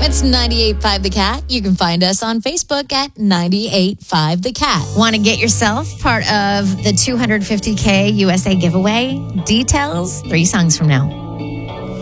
It's 98.5 The Cat. You can find us on Facebook at 98.5 The Cat. Want to get yourself part of the $250K USA giveaway? Details 3 songs from now.